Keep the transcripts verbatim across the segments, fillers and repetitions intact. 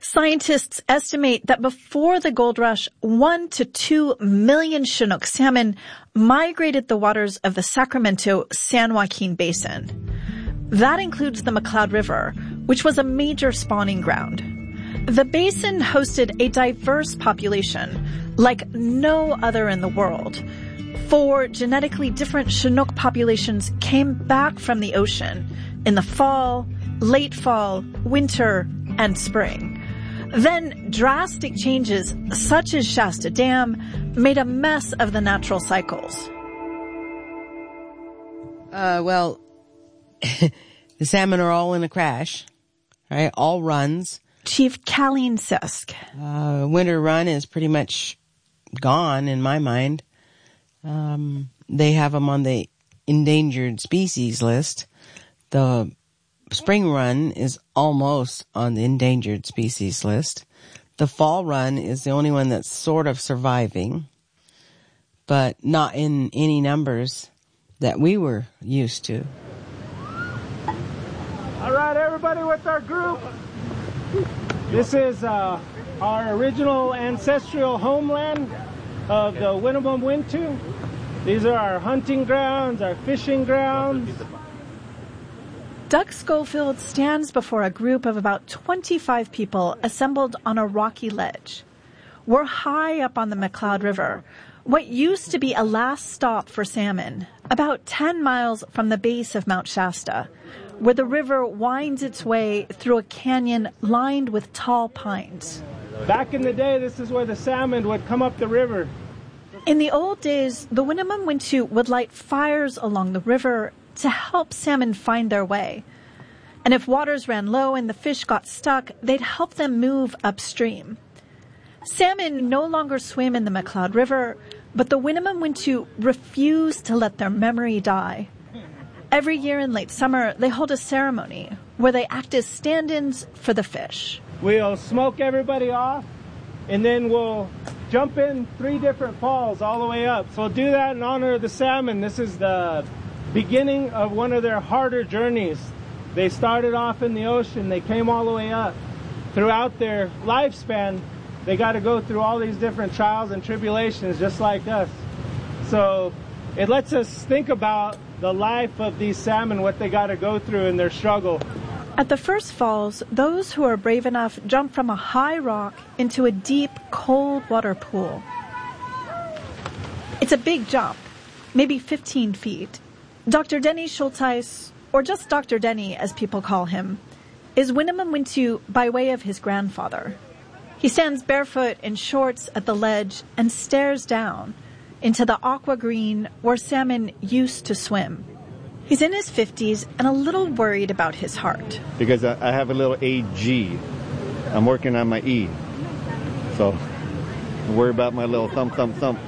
Scientists estimate that before the gold rush, one to two million Chinook salmon migrated the waters of the Sacramento-San Joaquin Basin. That includes the McCloud River, which was a major spawning ground. The basin hosted a diverse population, like no other in the world. Four genetically different Chinook populations came back from the ocean in the fall, late fall, winter, and spring. Then drastic changes, such as Shasta Dam, made a mess of the natural cycles. Uh, well, the salmon are all in a crash, right? All runs. Chief Colleen Sisk. Uh, winter run is pretty much gone in my mind. Um, they have them on the endangered species list. The spring run is almost on the endangered species list. The fall run is the only one that's sort of surviving, but not in any numbers that we were used to. All right, everybody with our group. This is uh, our original ancestral homeland of the Winnemem Wintu. These are our hunting grounds, our fishing grounds. Doug Schofield stands before a group of about twenty-five people assembled on a rocky ledge. We're high up on the McCloud River, what used to be a last stop for salmon, about ten miles from the base of Mount Shasta, where the river winds its way through a canyon lined with tall pines. Back in the day, this is where the salmon would come up the river. In the old days, the Winnemem Wintu would light fires along the river to help salmon find their way. And if waters ran low and the fish got stuck, they'd help them move upstream. Salmon no longer swim in the McCloud River, but the Winnemem Wintu refuse to let their memory die. Every year in late summer, they hold a ceremony where they act as stand-ins for the fish. We'll smoke everybody off, and then we'll jump in three different falls all the way up. So we'll do that in honor of the salmon. This is the beginning of one of their harder journeys. They started off in the ocean. They came all the way up. Throughout their lifespan, they got to go through all these different trials and tribulations just like us. So it lets us think about the life of these salmon, what they got to go through in their struggle. At the first falls, those who are brave enough jump from a high rock into a deep, cold water pool. It's a big jump, maybe fifteen feet. Doctor Denny Schultheis, or just Doctor Denny as people call him, is Winnemem Wintu by way of his grandfather. He stands barefoot in shorts at the ledge and stares down into the aqua green where salmon used to swim. He's in his fifties and a little worried about his heart. Because I have a little A G. I'm working on my E. So I worry about my little thump, thump, thump.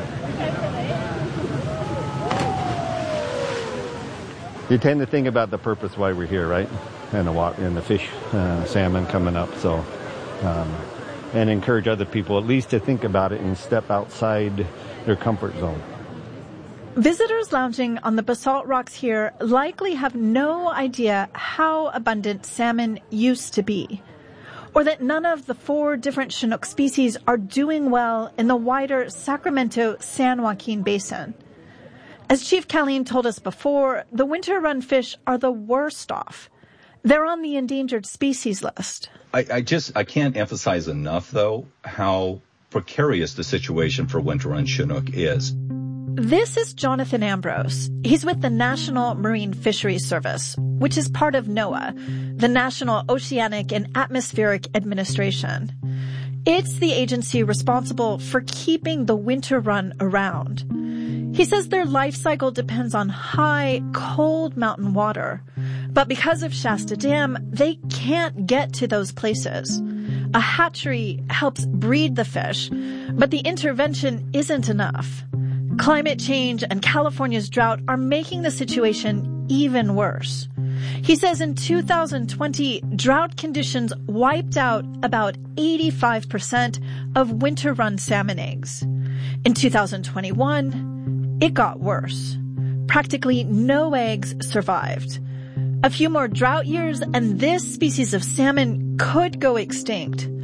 You tend to think about the purpose why we're here, right? And the water, and the fish, uh, salmon coming up. So, um, and encourage other people at least to think about it and step outside their comfort zone. Visitors lounging on the basalt rocks here likely have no idea how abundant salmon used to be, or that none of the four different Chinook species are doing well in the wider Sacramento-San Joaquin Basin. As Chief Colleen told us before, the winter run fish are the worst off. They're on the endangered species list. I, I just, I can't emphasize enough, though, how precarious the situation for winter run Chinook is. This is Jonathan Ambrose. He's with the National Marine Fisheries Service, which is part of NOAA, the National Oceanic and Atmospheric Administration. It's the agency responsible for keeping the winter run around. He says their life cycle depends on high, cold mountain water. But because of Shasta Dam, they can't get to those places. A hatchery helps breed the fish, but the intervention isn't enough. Climate change and California's drought are making the situation even worse. He says in two thousand twenty, drought conditions wiped out about eighty-five percent of winter-run salmon eggs. In two thousand twenty-one, it got worse. Practically no eggs survived. A few more drought years and this species of salmon could go extinct.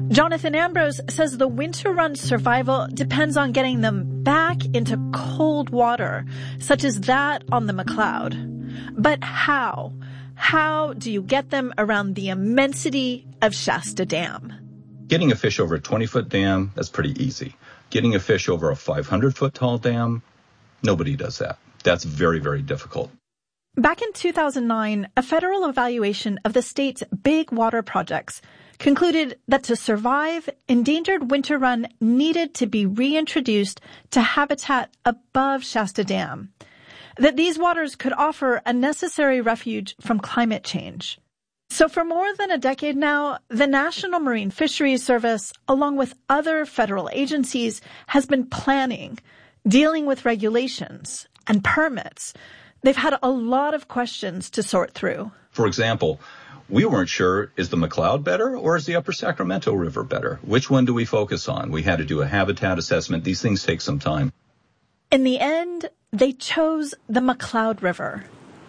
Jonathan Ambrose says the winter run survival depends on getting them back into cold water, such as that on the McCloud. But how? How do you get them around the immensity of Shasta Dam? Getting a fish over a twenty-foot dam, that's pretty easy. Getting a fish over a five hundred foot tall dam, nobody does that. That's very, very difficult. Back in two thousand nine, a federal evaluation of the state's big water projects concluded that to survive, endangered winter run needed to be reintroduced to habitat above Shasta Dam, that these waters could offer a necessary refuge from climate change. So for more than a decade now, the National Marine Fisheries Service, along with other federal agencies, has been planning, dealing with regulations and permits. They've had a lot of questions to sort through. For example, we weren't sure, is the McCloud better or is the Upper Sacramento River better? Which one do we focus on? We had to do a habitat assessment. These things take some time. In the end, they chose the McCloud River.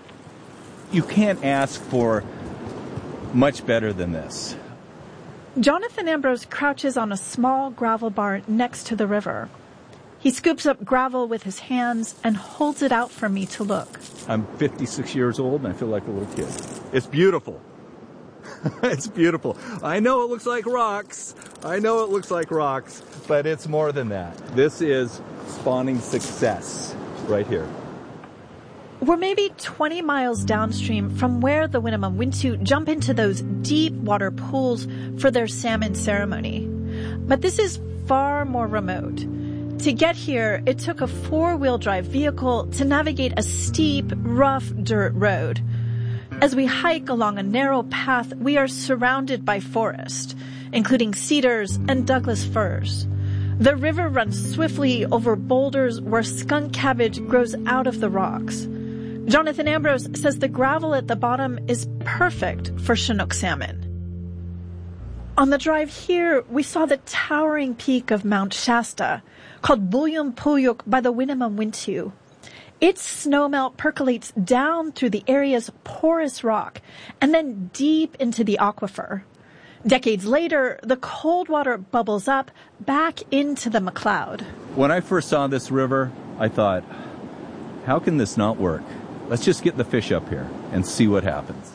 You can't ask for much better than this. Jonathan Ambrose crouches on a small gravel bar next to the river. He scoops up gravel with his hands and holds it out for me to look. I'm fifty-six years old and I feel like a little kid. It's beautiful. It's beautiful. I know it looks like rocks. I know it looks like rocks, but it's more than that. This is spawning success right here. We're maybe twenty miles downstream from where the Winnemem-Wintu jump into those deep water pools for their salmon ceremony. But this is far more remote. To get here, it took a four-wheel drive vehicle to navigate a steep, rough dirt road. As we hike along a narrow path, we are surrounded by forest, including cedars and Douglas firs. The river runs swiftly over boulders where skunk cabbage grows out of the rocks. Jonathan Ambrose says the gravel at the bottom is perfect for Chinook salmon. On the drive here, we saw the towering peak of Mount Shasta, called Buyum Puyuk by the Winnemem-Wintu. Its snowmelt percolates down through the area's porous rock and then deep into the aquifer. Decades later, the cold water bubbles up back into the McCloud. When I first saw this river, I thought, how can this not work? Let's just get the fish up here and see what happens.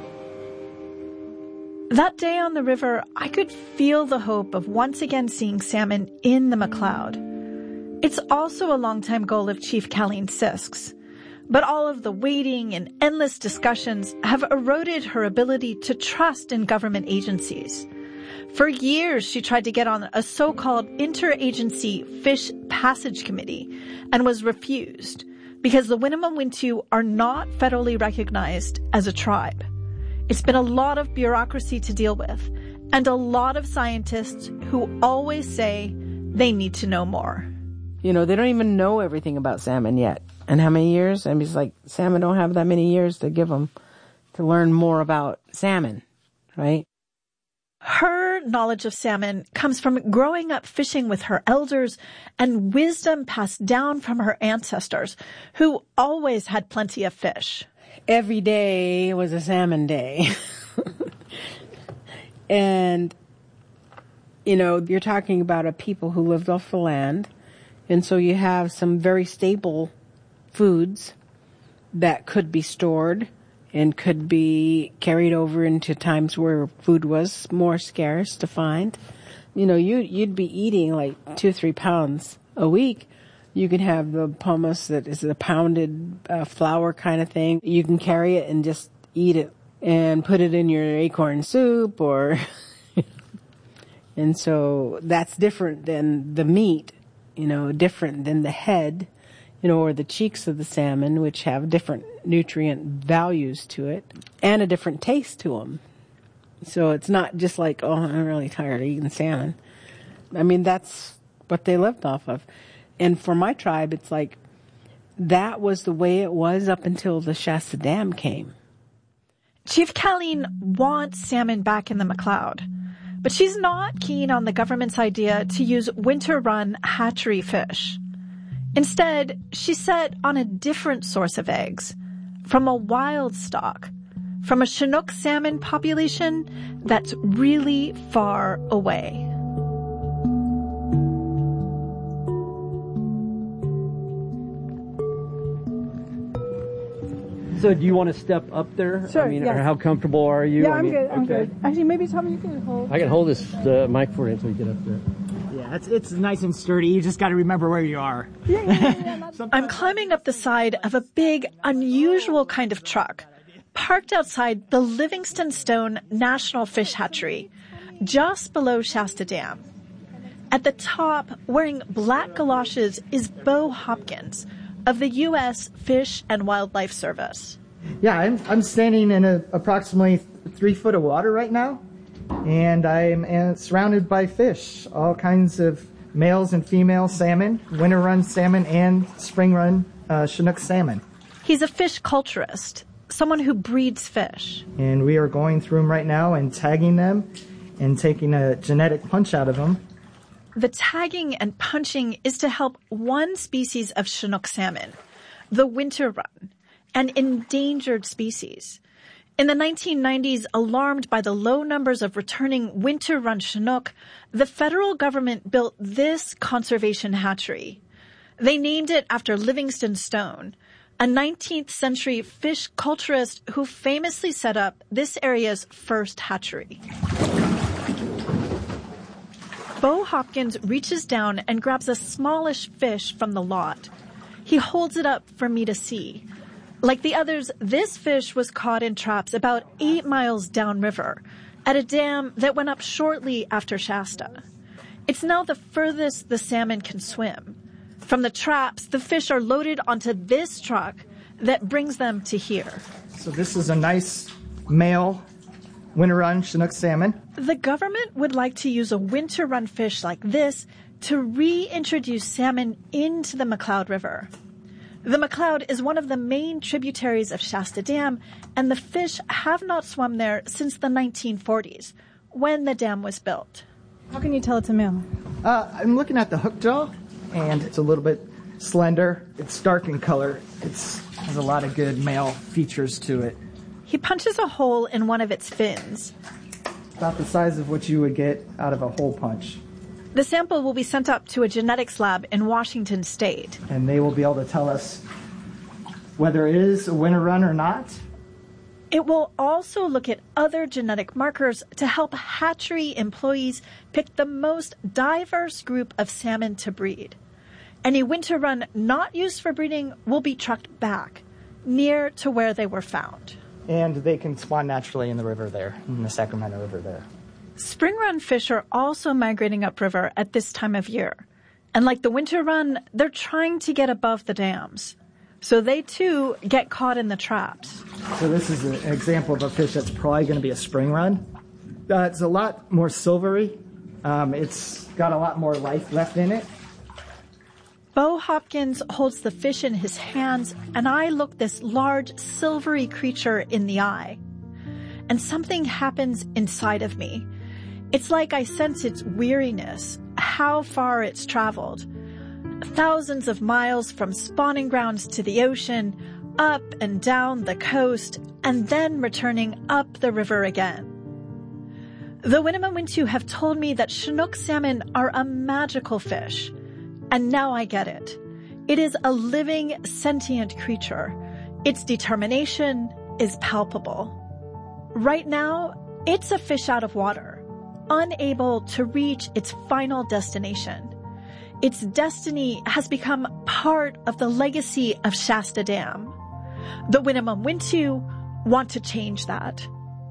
That day on the river, I could feel the hope of once again seeing salmon in the McCloud. It's also a longtime goal of Chief Colleen Sisk's. But all of the waiting and endless discussions have eroded her ability to trust in government agencies. For years, she tried to get on a so-called interagency fish passage committee and was refused because the Winnemem-Wintu are not federally recognized as a tribe. It's been a lot of bureaucracy to deal with and a lot of scientists who always say they need to know more. You know, they don't even know everything about salmon yet. And how many years? I mean, it's like salmon don't have that many years to give them to learn more about salmon, right? Her knowledge of salmon comes from growing up fishing with her elders and wisdom passed down from her ancestors, who always had plenty of fish. Every day was a salmon day. And, you know, you're talking about a people who lived off the land. And so you have some very staple foods that could be stored and could be carried over into times where food was more scarce to find. You know, you, you'd be eating like two or three pounds a week. You can have the hummus that is a pounded uh, flour kind of thing. You can carry it and just eat it and put it in your acorn soup or... And so that's different than the meat, you know, different than the head, you know, or the cheeks of the salmon, which have different nutrient values to it and a different taste to them. So it's not just like, oh, I'm really tired of eating salmon. I mean, that's what they lived off of. And for my tribe, it's like that was the way it was up until the Shasta Dam came. Chief Colleen wants salmon back in the McCloud, but she's not keen on the government's idea to use winter-run hatchery fish. Instead, she's set on a different source of eggs, from a wild stock, from a Chinook salmon population that's really far away. So do you want to step up there? Sure, I mean, yes. or how comfortable are you? Yeah, I I'm mean, good. I'm okay. good. Actually, maybe Tommy, you can hold. I can hold this uh, mic for you until you get up there. Yeah, it's it's nice and sturdy. You just got to remember where you are. Yeah, yeah, yeah, yeah. I'm climbing up the side of a big, unusual kind of truck, parked outside the Livingston Stone National Fish Hatchery, just below Shasta Dam. At the top, wearing black galoshes, is Bo Hopkins of the U S Fish and Wildlife Service. Yeah, I'm I'm standing in a, approximately three foot of water right now, and I'm uh, surrounded by fish, all kinds of males and female salmon, winter run salmon, and spring run uh, Chinook salmon. He's a fish culturist, someone who breeds fish. And we are going through them right now and tagging them and taking a genetic punch out of them. The tagging and punching is to help one species of Chinook salmon, the winter run, an endangered species. In the nineteen nineties, alarmed by the low numbers of returning winter run Chinook, the federal government built this conservation hatchery. They named it after Livingston Stone, a nineteenth century fish culturist who famously set up this area's first hatchery. Bo Hopkins reaches down and grabs a smallish fish from the lot. He holds it up for me to see. Like the others, this fish was caught in traps about eight miles downriver at a dam that went up shortly after Shasta. It's now the furthest the salmon can swim. From the traps, the fish are loaded onto this truck that brings them to here. So this is a nice male winter run Chinook salmon. The government would like to use a winter run fish like this to reintroduce salmon into the McCloud River. The McCloud is one of the main tributaries of Shasta Dam, and the fish have not swum there since the nineteen forties, when the dam was built. How can you tell it's a male? Uh, I'm looking at the hook jaw, and it's a little bit slender. It's dark in color. It's has a lot of good male features to it. He punches a hole in one of its fins. About the size of what you would get out of a hole punch. The sample will be sent up to a genetics lab in Washington State. And they will be able to tell us whether it is a winter run or not. It will also look at other genetic markers to help hatchery employees pick the most diverse group of salmon to breed. Any winter run not used for breeding will be trucked back, near to where they were found. And they can spawn naturally in the river there, in the Sacramento River there. Spring run fish are also migrating upriver at this time of year. And like the winter run, they're trying to get above the dams. So they too get caught in the traps. So this is an example of a fish that's probably going to be a spring run. Uh, it's a lot more silvery. Um, it's got a lot more life left in it. Bo Hopkins holds the fish in his hands, and I look this large, silvery creature in the eye. And something happens inside of me. It's like I sense its weariness, how far it's traveled. Thousands of miles from spawning grounds to the ocean, up and down the coast, and then returning up the river again. The Winnemem-Wintu have told me that Chinook salmon are a magical fish. And now I get it. It is a living, sentient creature. Its determination is palpable. Right now, it's a fish out of water, unable to reach its final destination. Its destiny has become part of the legacy of Shasta Dam. The Winnemem-Wintu want to change that.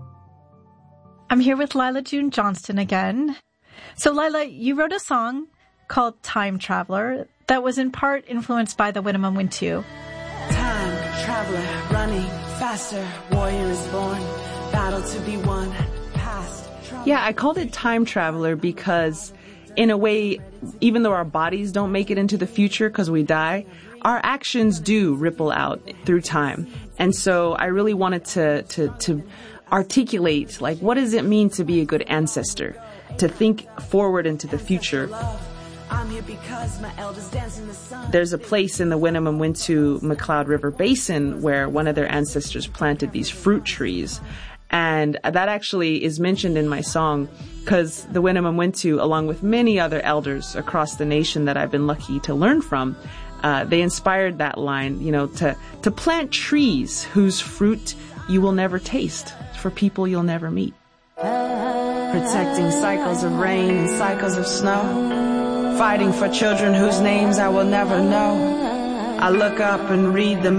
I'm here with Lila June Johnston again. So Lila, you wrote a song called Time Traveler that was in part influenced by the Winnemem-Wintu. Time traveler, running faster, warrior is born, battle to be won, past. Yeah, I called it Time Traveler because in a way, even though our bodies don't make it into the future because we die, our actions do ripple out through time. And so I really wanted to, to, to articulate, like, what does it mean to be a good ancestor? To think forward into the future. I'm here because my elders dance in the sun. There's a place in the Winnemem-Wintu McCloud River Basin where one of their ancestors planted these fruit trees. And that actually is mentioned in my song because the Winnemem-Wintu, along with many other elders across the nation that I've been lucky to learn from, uh, they inspired that line, you know, to, to plant trees whose fruit you will never taste for people you'll never meet. Protecting cycles of rain and cycles of snow. Fighting for children whose names I will never know. I look up and read the